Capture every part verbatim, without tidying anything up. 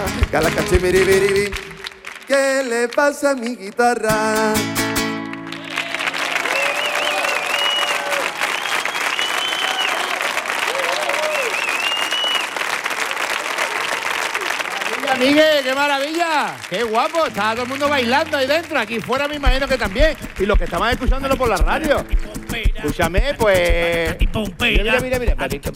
Galacachimiriviriri. ¿Qué le pasa a mi guitarra? Miguel, qué maravilla, qué guapo, estaba todo el mundo bailando ahí dentro, aquí fuera me imagino que también, y los que estaban escuchándolo por la radio. Escúchame, pues. Mira, mira, mira,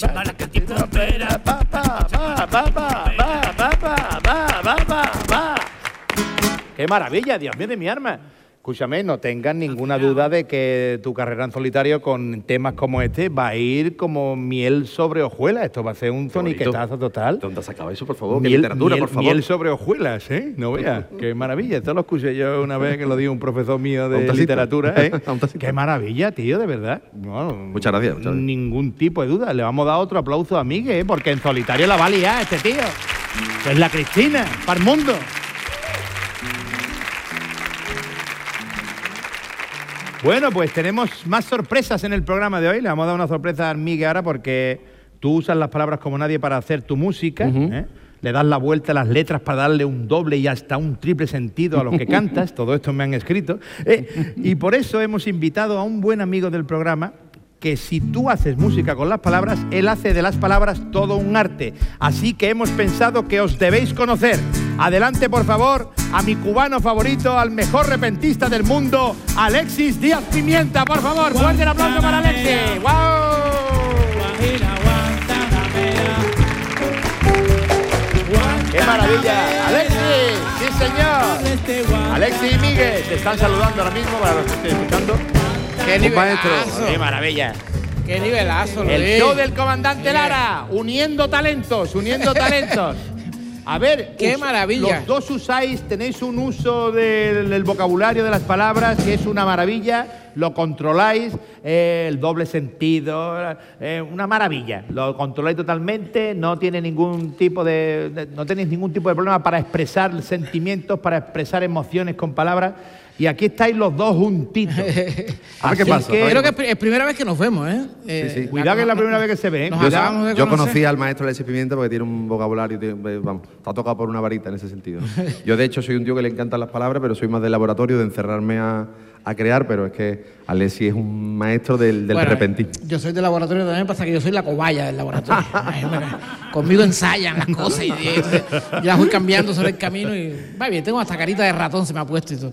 mira. Qué maravilla, Dios mío de mi arma. Escúchame, no tengas ninguna duda de que tu carrera en solitario con temas como este va a ir como miel sobre hojuelas. Esto va a ser un zoniquetazo total. ¿Dónde has sacado eso, por favor? Miel, ¿Qué literatura, miel, por favor? Miel sobre hojuelas, ¿eh? No veas. Qué maravilla. Esto lo escuché yo una vez que lo dijo un profesor mío de literatura, ¿eh? Qué maravilla, tío, de verdad. No, muchas gracias. Muchas ningún tipo de duda. Le vamos a dar otro aplauso a Miguel, ¿eh? Porque en solitario la va a liar este tío. Es la Cristina, para el mundo. Bueno, pues tenemos más sorpresas en el programa de hoy. Le vamos a dar una sorpresa a Miguel ahora porque tú usas las palabras como nadie para hacer tu música. Uh-huh. ¿eh? Le das la vuelta a las letras para darle un doble y hasta un triple sentido a lo que cantas. Todo esto me han escrito. ¿eh? Y por eso hemos invitado a un buen amigo del programa que si tú haces música con las palabras, él hace de las palabras todo un arte. Así que hemos pensado que os debéis conocer. Adelante, por favor, a mi cubano favorito, al mejor repentista del mundo, Alexis Díaz Pimienta, por favor. Fuerte el aplauso para Alexis. ¡Wow! ¡Qué maravilla! ¡Alexis! ¡Sí, señor! Alexis y Miguel te están saludando ahora mismo para los que estén escuchando. ¡Qué nivelazo! ¡Qué maravilla! ¡Qué nivelazo! El Luis. show del comandante Lara, uniendo talentos, uniendo talentos. A ver, qué maravilla. Los dos usáis, tenéis un uso del, del vocabulario de las palabras que es una maravilla, lo controláis, eh, el doble sentido, eh, una maravilla. Lo controláis totalmente, no tiene ningún tipo de, de, no tenéis ningún tipo de problema para expresar sentimientos, para expresar emociones con palabras. Y aquí estáis los dos juntitos. A ver qué pasa. Que, creo que es primera vez que nos vemos, ¿eh? eh sí, sí. Cuidado que es la primera vez que se ve, ¿eh? Yo, yo conocí al maestro Alexis Pimienta porque tiene un vocabulario, tiene, vamos, está tocado por una varita en ese sentido. Yo, de hecho, soy un tío que le encantan las palabras, pero soy más del laboratorio, de encerrarme a, a crear, pero es que Alexis es un maestro del, del bueno, repentismo. Yo soy del laboratorio también, pasa que yo soy la cobaya del laboratorio. Conmigo ensayan las cosas y, y, y las voy cambiando sobre el camino y va bien, tengo hasta carita de ratón se me ha puesto y todo.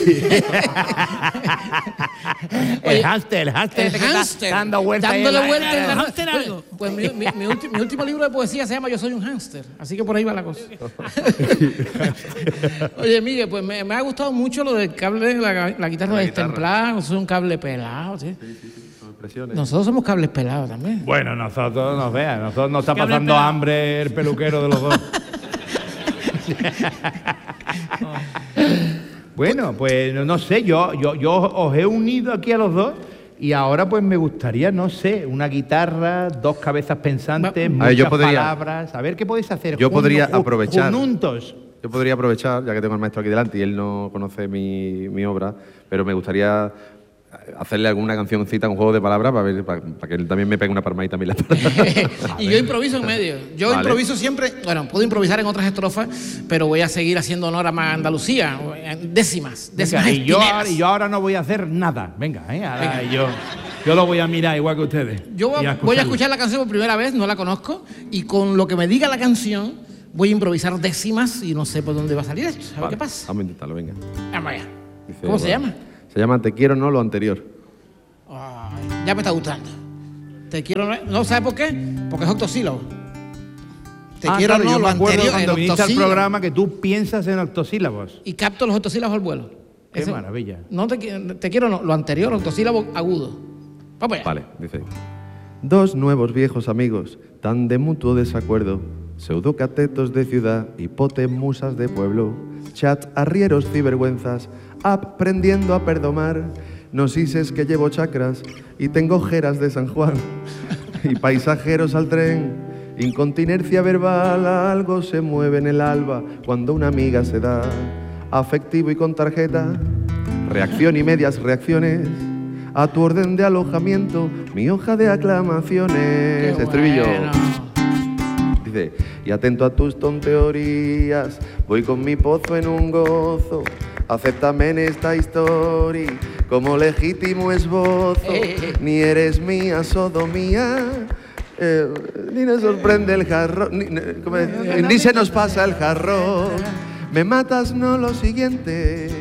El hámster, el hámster. El hámster. Dando vueltas. Dándole vueltas. El hámster algo. Pues mi, mi, mi, ulti, mi último libro de poesía se llama Yo soy un hámster. Así que por ahí va la cosa. Oye, Miguel, pues me, me ha gustado mucho lo del cable, la, la guitarra la destemplada. Nosotros somos un cable pelado, ¿sí? Sí, sí, sí. Nosotros somos cables pelados también. Bueno, nosotros nos vean. Nosotros nos está pasando hambre el peluquero de los dos. Bueno, pues no sé, yo, yo, yo os he unido aquí a los dos y ahora pues me gustaría, no sé, una guitarra, dos cabezas pensantes, muchas a ver, yo podría, palabras. A ver qué podéis hacer. Yo jun, podría jun, aprovechar. Juntos. Yo podría aprovechar, ya que tengo al maestro aquí delante y él no conoce mi, mi obra, pero me gustaría hacerle alguna cancioncita, un juego de palabras para, ver, para, para que él también me pegue una palmadita a mí. Y yo improviso en medio. Yo vale. improviso siempre, bueno, puedo improvisar en otras estrofas, pero voy a seguir haciendo honor a Andalucía, décimas, décimas. Venga, y, yo ahora, y yo ahora no voy a hacer nada. Venga, ¿eh? Ahora Venga. Yo, yo lo voy a mirar igual que ustedes. Yo a voy a escuchar la canción por primera vez, no la conozco, y con lo que me diga la canción, voy a improvisar décimas y no sé por dónde va a salir esto. ¿Sabes vale. qué pasa? Vamos a intentarlo, venga. Vamos allá. Dice, ¿Cómo se bueno. llama? Se llama Te quiero no lo anterior. Ay, ya me está gustando. Te quiero no, ¿no sabes por qué? Porque es octosílabo. Te ah, quiero claro, no yo lo me acuerdo anterior. Cuando viniste al programa que tú piensas en octosílabos. Y capto los octosílabos al vuelo. Qué Ese, maravilla. No te, te quiero no, lo anterior, octosílabo agudo. Vamos allá. Vale, dice. Dos nuevos viejos amigos, tan de mutuo desacuerdo, pseudocatetos de ciudad, hipotemusas de pueblo, chat, arrieros, cibergüenzas, aprendiendo a perdomar. No sises que llevo chakras y tengo ojeras de San Juan. Y paisajeros al tren, incontinencia verbal, algo se mueve en el alba cuando una amiga se da. Afectivo y con tarjeta, reacción y medias reacciones. A tu orden de alojamiento, mi hoja de aclamaciones. Qué Estribillo. Bueno. Dice, y atento a tus tonteorías, voy con mi pozo en un gozo, acéptame en esta historia como legítimo esbozo, ni eres mía, sodomía, eh, ni nos sorprende el jarrón, ni, ni, ¿cómo es? Ni se nos pasa el jarrón, me matas no lo siguiente,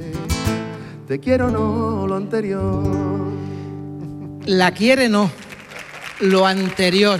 te quiero no lo anterior. La quiere no, lo anterior.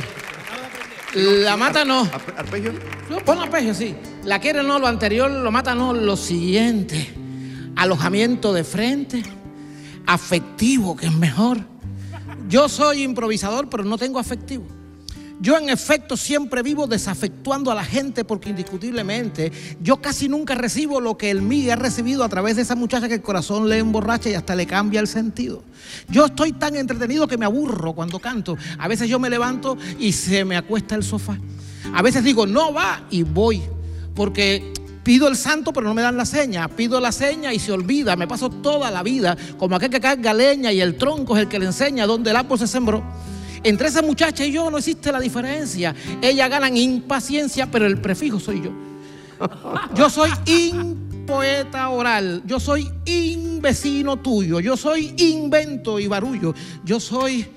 La mata no. ¿Arpegio? No, pon arpegio, sí. La quiere no, lo anterior, lo mata no, lo siguiente. Alojamiento de frente, afectivo, que es mejor. Yo soy improvisador, pero no tengo afectivo. Yo, en efecto, siempre vivo desafectuando a la gente porque, indiscutiblemente, yo casi nunca recibo lo que el Migue ha recibido a través de esa muchacha que el corazón le emborracha y hasta le cambia el sentido. Yo estoy tan entretenido que me aburro cuando canto. A veces yo me levanto y se me acuesta el sofá. A veces digo, no va, y voy, porque pido el santo pero no me dan la seña, pido la seña y se olvida. Me paso toda la vida como aquel que carga leña y el tronco es el que le enseña dónde el árbol se sembró. Entre esa muchacha y yo no existe la diferencia. Ella gana en impaciencia, pero el prefijo soy yo. Yo soy impoeta oral, yo soy invecino tuyo, yo soy invento y barullo, yo soy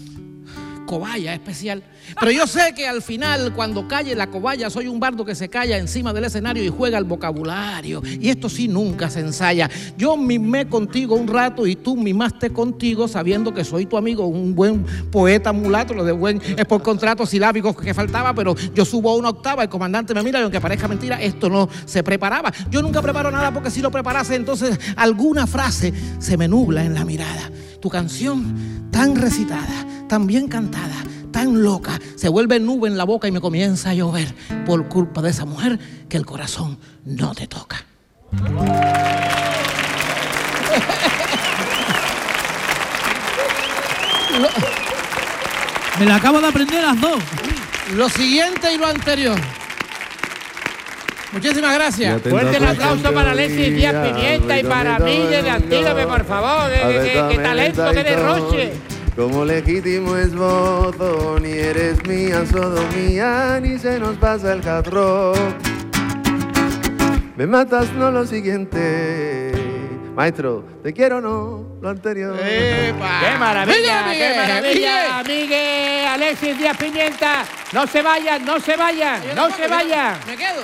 cobaya especial. Pero yo sé que al final, cuando calle la cobaya, soy un bardo que se calla encima del escenario y juega el vocabulario. Y esto sí nunca se ensaya. Yo mimé contigo un rato y tú mimaste contigo, sabiendo que soy tu amigo, un buen poeta mulato. Lo de buen es por contratos silábicos que faltaba, pero yo subo a una octava, el comandante me mira y aunque parezca mentira, esto no se preparaba. Yo nunca preparo nada porque si lo preparase, entonces alguna frase se me nubla en la mirada. Tu canción tan recitada, tan bien cantada, tan loca, se vuelve nube en la boca y me comienza a llover por culpa de esa mujer que el corazón no te toca. Lo, Me la acabo de aprender las dos. Lo siguiente y lo anterior. Muchísimas gracias. Fuerte el aplauso para Alexis Díaz Pimienta y para Migue de Antílope, por favor. ¡Qué talento, qué derroche! Como legítimo esbozo, ni eres mía, sodomía, ni se nos pasa el hard rock. Me matas, no lo siguiente. Maestro, te quiero no, lo anterior. ¡Epa! ¡Qué maravilla, Migue, qué maravilla! Migue. Migue, Alexis Díaz Pimienta, no se vayan, no se vayan, Yo no tampoco, se yo vayan. Me quedo.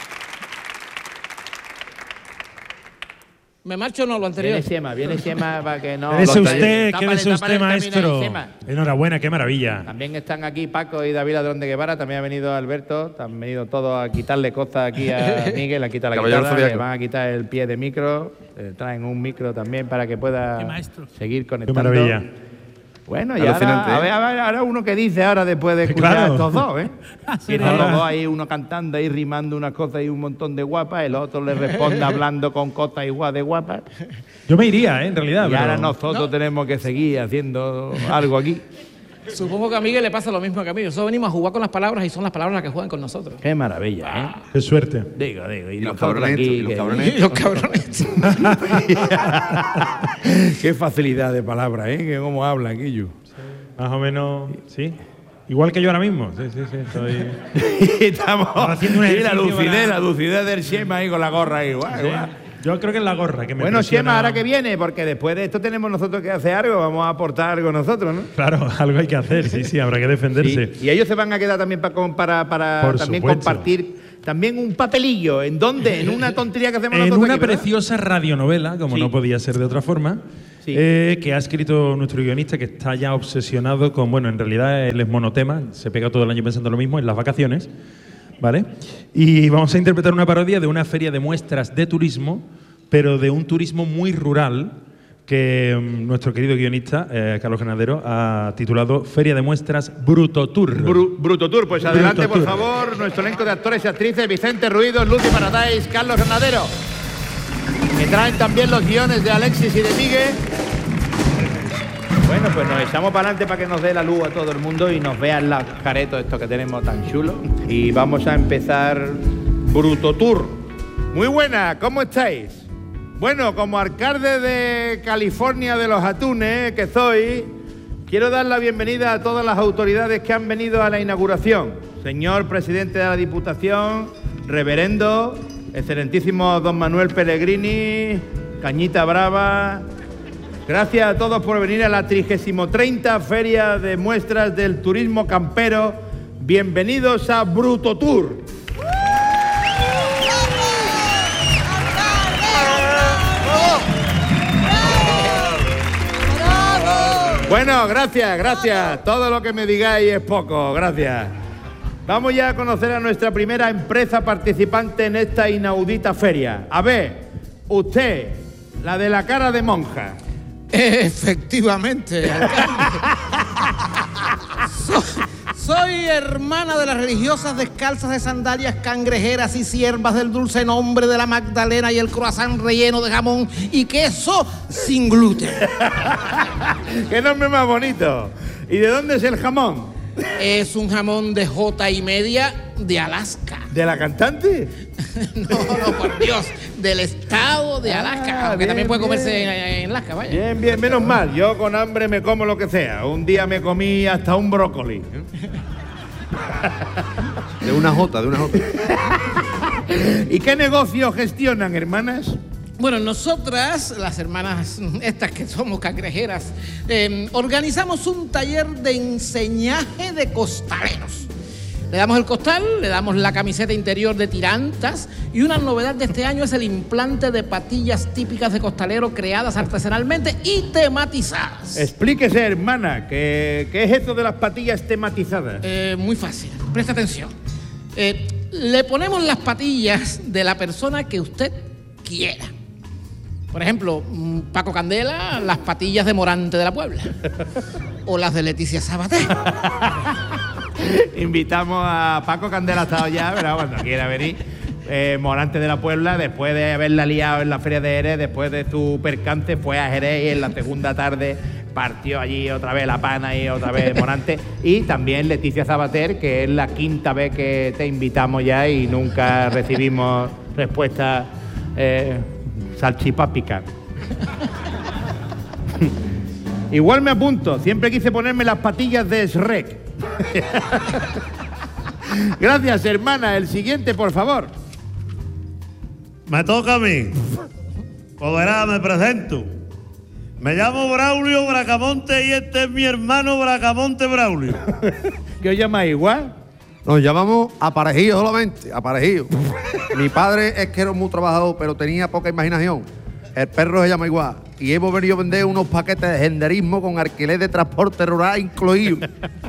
¿Me marcho o no lo anterior? Viene Xema, viene Xema para que no... Quédese Los usted, talleres. Tápale, quédese tápale usted, el camino ahí, maestro. Xema. Enhorabuena, qué maravilla. También están aquí Paco y David Ladrón de Guevara, también ha venido Alberto, han venido todos a quitarle cosas aquí a Miguel, le han quitado la Caballero guitarra, Zodiaco. le van a quitar el pie de micro, eh, traen un micro también para que pueda Qué maestro. seguir Qué conectando. maravilla. Bueno, y Alucinante, ahora, a ¿eh? ver, a ver, ahora uno que dice ahora después de escuchar Claro. a estos dos, ¿eh? Sí, Y están ahora- los dos ahí, uno cantando ahí, rimando unas cosas y un montón de guapas, el otro le responde hablando con cosas igual de guapas. Yo me iría, ¿eh? En realidad. Y pero- ahora nosotros tenemos que seguir haciendo algo aquí. Supongo que a Miguel le pasa lo mismo que a mí. Nosotros venimos a jugar con las palabras y son las palabras las que juegan con nosotros. Qué maravilla, ¿eh? Qué suerte. Digo, digo. Y, Y los nosotros cabrones aquí, estos, y los que- cabrones. Y los cabrones. Qué facilidad de palabras, ¿eh? Que cómo habla aquello. Más o menos, sí. Igual que yo ahora mismo. Sí, sí, sí. Estoy... Estamos Haciendo un y la ejercicio lucidez, para- la lucidez del Xema ahí con la gorra ahí. Guau, guau. Yo creo que es la gorra que me Bueno, presiona- Xema, ahora que viene, porque después de esto tenemos nosotros que hacer algo, vamos a aportar algo nosotros, ¿no? Claro, algo hay que hacer, sí, sí, habrá que defenderse. Sí. Y ellos se van a quedar también para, para, para Por también supuesto. compartir también un papelillo. ¿En dónde? En una tontería que hacemos En nosotros una aquí, ¿verdad? preciosa radionovela, como Sí. no podía ser de otra forma, Sí. eh, que ha escrito nuestro guionista, que está ya obsesionado con, bueno, en realidad él es monotema, se pega todo el año pensando lo mismo, en las vacaciones, ¿vale? Y vamos a interpretar una parodia de una feria de muestras de turismo, pero de un turismo muy rural, que mm, nuestro querido guionista, eh, Carlos Ganadero, ha titulado Feria de Muestras Bruto Tour. Bru- Bruto Tour, pues adelante, Bruto por Tour. favor, nuestro elenco de actores y actrices, Vicente Ruido, Lucy Paradise, Carlos Ganadero. Que traen también los guiones de Alexis y de Miguel. Bueno, pues nos echamos para adelante para que nos dé la luz a todo el mundo y nos vean los caretos estos que tenemos tan chulos. Y vamos a empezar Bruto Tour. Muy buena, ¿cómo estáis? Bueno, como alcalde de California de los Atunes, que soy, quiero dar la bienvenida a todas las autoridades que han venido a la inauguración. señor presidente de la Diputación, reverendo, excelentísimo don Manuel Pellegrini, Cañita Brava. Gracias a todos por venir a la trigésimo treinta Feria de Muestras del Turismo Campero. Bienvenidos a Bruto Tour. Bueno, gracias, gracias. Todo lo que me digáis es poco, gracias. Vamos ya a conocer a nuestra primera empresa participante en esta inaudita feria. A ver, usted, la de la cara de monja. Efectivamente, alcalde. soy, soy hermana de las religiosas descalzas de sandalias cangrejeras y siervas del dulce nombre de la Magdalena y el croissant relleno de jamón y queso sin gluten. ¡Qué nombre más bonito! ¿Y de dónde es el jamón? Es un jamón de jota y media de Alaska. ¿De la cantante? No, no, por Dios, del estado de Alaska, Ah, aunque bien, también puede bien. comerse en, en Alaska, vaya. Bien, bien, menos mal. Yo con hambre me como lo que sea. Un día me comí hasta un brócoli. De una jota, de una jota. ¿Y qué negocio gestionan, hermanas? Bueno, nosotras, las hermanas estas que somos cangrejeras, eh, organizamos un taller de enseñaje de costaleros. Le damos el costal, le damos la camiseta interior de tirantas y una novedad de este año es el implante de patillas típicas de costalero creadas artesanalmente y tematizadas. Explíquese, hermana, ¿qué, qué es esto de las patillas tematizadas? Eh, muy fácil, presta atención. Eh, le ponemos las patillas de la persona que usted quiera. Por ejemplo, mm, Paco Candela, las patillas de Morante de la Puebla. O las de Leticia Sabater. Invitamos a Paco Candela, ha estado ya, pero cuando quiera venir. Eh, Morante de la Puebla, después de haberla liado en la Feria de Jerez, después de su percance, fue a Jerez y en la segunda tarde partió allí otra vez la pana y otra vez Morante. Y también Leticia Sabater, que es la quinta vez que te invitamos ya y nunca recibimos respuesta eh, salchipápica. Igual me apunto, siempre quise ponerme las patillas de Shrek. Gracias, hermana. El siguiente, por favor. Me toca a mí. Pues verá, me presento. Me llamo Braulio Bracamonte y este es mi hermano Bracamonte Braulio. ¿Qué os llamáis igual? Nos llamamos Aparejillo solamente, Aparejillo. Mi padre es que era muy trabajador, pero tenía poca imaginación. El perro se llama igual. Y hemos venido a vender unos paquetes de senderismo con alquiler de transporte rural incluido.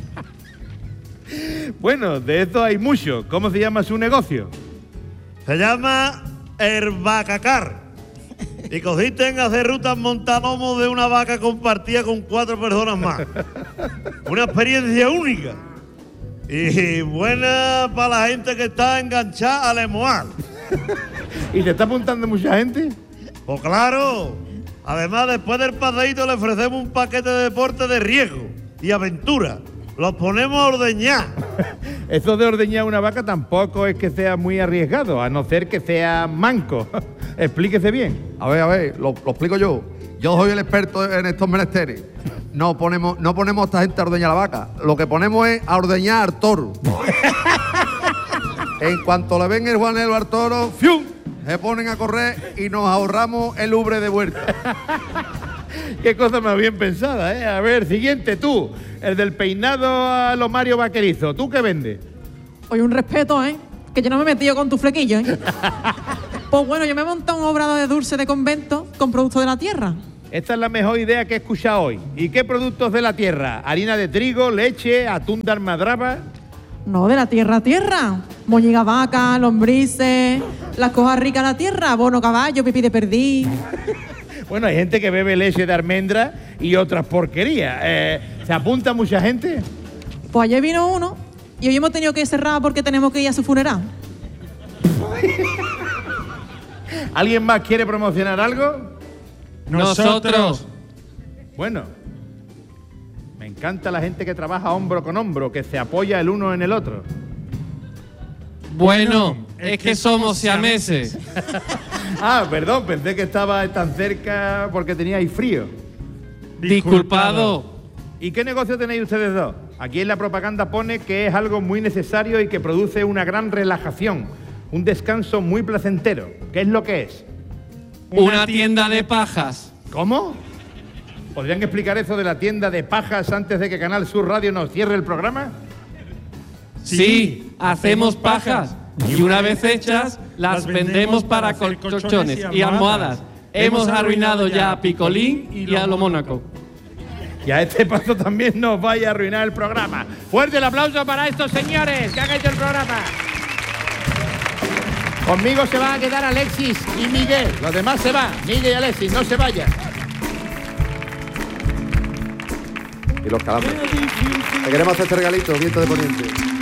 Bueno, de esto hay mucho. ¿Cómo se llama su negocio? Se llama Herbacacar. Y consiste en hacer rutas montalomos de una vaca compartida con cuatro personas más. Una experiencia única. Y buena para la gente que está enganchada al emoal. ¿Y te está apuntando mucha gente? Pues claro. Además, después del paseíto le ofrecemos un paquete de deporte de riesgo y aventura. Los ponemos a ordeñar. Eso de ordeñar una vaca tampoco es que sea muy arriesgado, a no ser que sea manco. Explíquese bien. A ver, a ver, lo, lo explico yo. Yo soy el experto en estos menesteres. No ponemos, no ponemos a esta gente a ordeñar la vaca. Lo que ponemos es a ordeñar al toro. En cuanto le ven el juanelo al toro, ¡fium!, se ponen a correr y nos ahorramos el ubre de vuelta. Qué cosa más bien pensada, ¿eh? A ver, siguiente, tú. El del peinado a lo Mario Vaquerizo. ¿Tú qué vendes? Oye, un respeto, ¿eh? Que yo no me he metido con tu flequillo, ¿eh? Pues bueno, yo me he montado un obrado de dulce de convento con productos de la tierra. Esta es la mejor idea que he escuchado hoy. ¿Y qué productos de la tierra? ¿Harina de trigo, leche, atún de almadraba? No, de la tierra a tierra. Moñiga vaca, lombrices, las cosas ricas de la tierra, bono caballo, pipí de perdiz. Bueno, hay gente que bebe leche de almendra y otras porquerías. Eh, ¿Se apunta mucha gente? Pues ayer vino uno y hoy hemos tenido que cerrar porque tenemos que ir a su funeral. ¿Alguien más quiere promocionar algo? Nosotros. Bueno, me encanta la gente que trabaja hombro con hombro, que se apoya el uno en el otro. Bueno, es que somos siameses. Ah, perdón, pensé que estaba tan cerca porque teníais frío. Disculpado. ¿Y qué negocio tenéis ustedes dos? Aquí en la propaganda pone que es algo muy necesario y que produce una gran relajación, un descanso muy placentero. ¿Qué es lo que es? Una tienda de pajas. ¿Cómo? ¿Podrían explicar eso de la tienda de pajas antes de que Canal Sur Radio nos cierre el programa? Sí, hacemos pajas. Y una vez hechas, las vendemos para colchones y almohadas. Hemos arruinado ya a Picolín y a lo Mónaco. Y a este paso también nos vaya a arruinar el programa. Fuerte el aplauso para estos señores que han hecho el programa. Conmigo se van a quedar Alexis y Miguel. Los demás se van. Miguel y Alexis, no se vayan. Y los calambres. Te queremos hacer este regalito, viento de poniente.